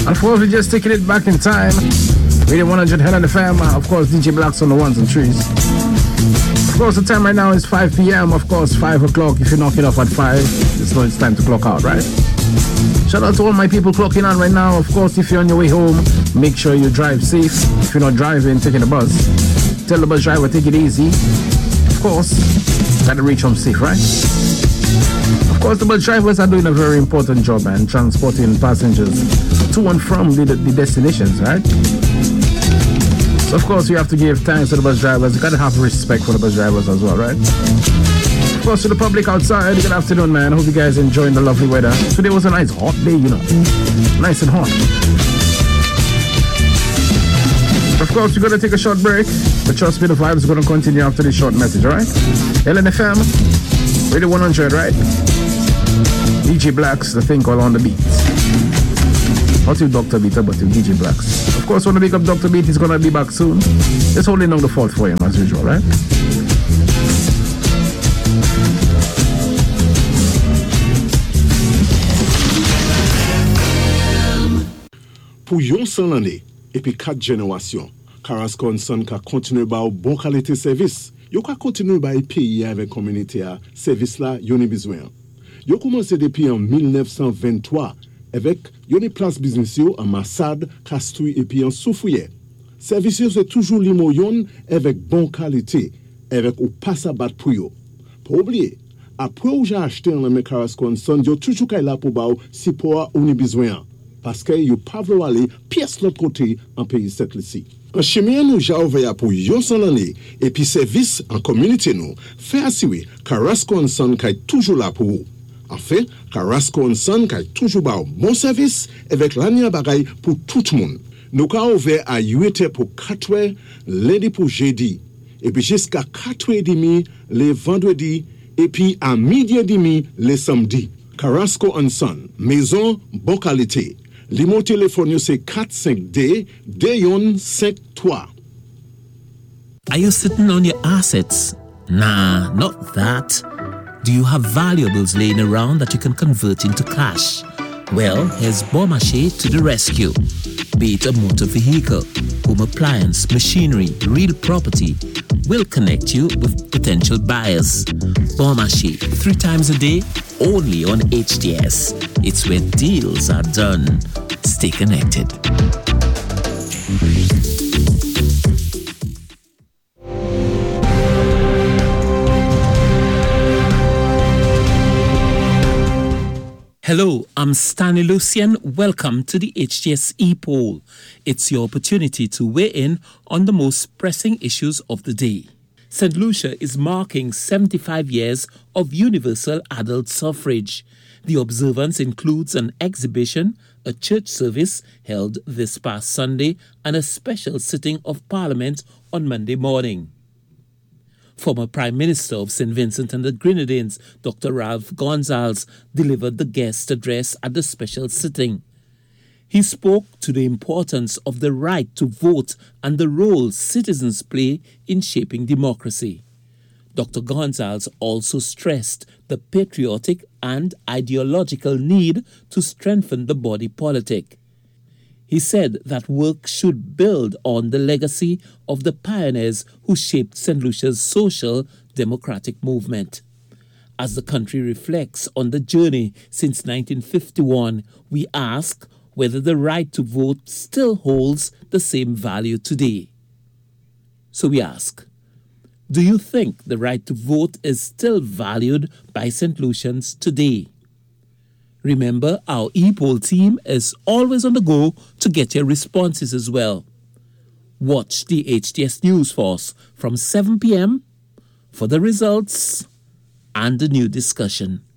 And of course, we're just taking it back in time. Radio 100 Helen FM, of course, DJ Blacks on the ones and threes. Of course, the time right now is 5 p.m. Of course, 5 o'clock. If you're knocking off at 5, it's time to clock out, right? Shout out to all my people clocking on right now. Of course, if you're on your way home, make sure you drive safe. If you're not driving, taking the bus, tell the bus driver, take it easy. Of course, gotta reach home safe, right? Of course, the bus drivers are doing a very important job, man, transporting passengers to and from the destinations, right? So, of course, you have to give thanks to the bus drivers. You gotta have respect for the bus drivers as well, right? Of course, to the public outside, good afternoon, man. I hope you guys enjoying the lovely weather. Today was a nice hot day, you know. Nice and hot. Of course, we're gonna take a short break, but trust me, the vibes are gonna continue after this short message, alright? LNFM, Radio 100, right? DJ Blacks, the thing called On The Beat. Not you Dr. Beat, but you DJ Blacks. Of course, when I pick up Dr. Beat, he's gonna be back soon. Just holding down the fort for him as usual, right? Pour yon 100 l'année et puis 4 générations, Carrasco & Son ka continue ba bon qualité service. Yo ka continue ba pays avec communauté a service là yon besoin. Yo commencé depuis en 1923 avec yon place business yo en Massad, Castouille et puis en Soufouye. Service yo c'est toujours limoyon avec bon qualité, avec ou pas à battre pour yo. Pas oublier, après ou j'ai acheté en Carrasco & Son, yo toujours kay là pour ba si pour ou besoin. Parce que yo pas vouloir aller pièce l'autre côté en pays cette ici. En chemin nous j'ai ouvert pour yon 100 l'année et puis service en communauté nous fait assurer Carrasco & Son kay toujours là pour vous. En fait, Carrasco & Son kay toujours ba bon service avec l'année bagaille pour tout le monde. Nous ka ouvert à 8h pour 4h, lundi pour jeudi et puis jusqu'à 4h30 les vendredis et puis à midi et demi les samedis. Carrasco & Son, maison bonne qualité. L'imo téléphone c'est 45D Dayon 53. Are you sitting on your assets? Nah, not that. Do you have valuables laying around that you can convert into cash? Well, here's Beaumarchais to the rescue. Be it a motor vehicle, home appliance, machinery, real property, we'll connect you with potential buyers. Beaumarchais, 3 times a day, only on HTS. It's where deals are done. Stay connected. Hello, I'm Stanley Lucian. Welcome to the HTS e-poll. It's your opportunity to weigh in on the most pressing issues of the day. St. Lucia is marking 75 years of universal adult suffrage. The observance includes an exhibition, a church service held this past Sunday, and a special sitting of Parliament on Monday morning. Former Prime Minister of St. Vincent and the Grenadines, Dr. Ralph Gonsalves, delivered the guest address at the special sitting. He spoke to the importance of the right to vote and the role citizens play in shaping democracy. Dr. Gonsalves also stressed the patriotic and ideological need to strengthen the body politic. He said that work should build on the legacy of the pioneers who shaped St. Lucia's social democratic movement. As the country reflects on the journey since 1951, we ask whether the right to vote still holds the same value today. So we ask, do you think the right to vote is still valued by St. Lucians today? Remember, our e-poll team is always on the go to get your responses as well. Watch the HTS News Force from 7 p.m. for the results and the new discussion.